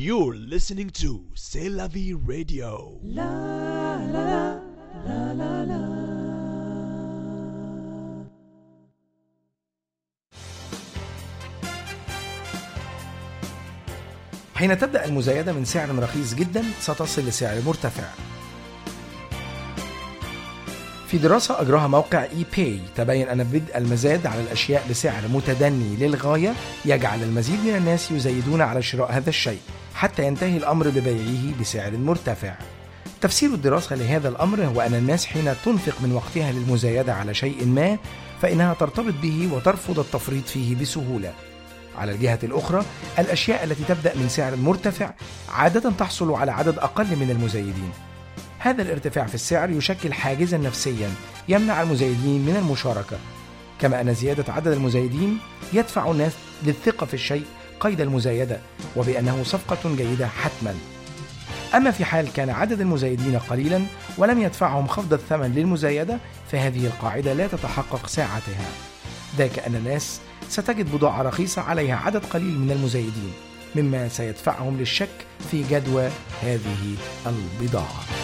You're listening to C'est la vie radio. La la la la la la. حين تبدأ المزايدة من سعر رخيص جدا ستصل لسعر مرتفع. في دراسة أجراها موقع ePay تبين أن بدء المزاد على الأشياء بسعر متدني للغاية يجعل المزيد من الناس يزايدون على شراء هذا الشيء حتى ينتهي الأمر ببيعه بسعر مرتفع. تفسير الدراسة لهذا الأمر هو أن الناس حين تنفق من وقتها للمزايدة على شيء ما فإنها ترتبط به وترفض التفريط فيه بسهولة. على الجهة الأخرى الأشياء التي تبدأ من سعر مرتفع عادة تحصل على عدد أقل من المزايدين. هذا الارتفاع في السعر يشكل حاجزا نفسيا يمنع المزايدين من المشاركة، كما أن زيادة عدد المزايدين يدفع الناس للثقة في الشيء قيد المزايدة وبأنه صفقة جيدة حتما. أما في حال كان عدد المزايدين قليلا ولم يدفعهم خفض الثمن للمزايدة فهذه القاعدة لا تتحقق ساعتها، ذاك أن الناس ستجد بضاعة رخيصة عليها عدد قليل من المزايدين مما سيدفعهم للشك في جدوى هذه البضاعة.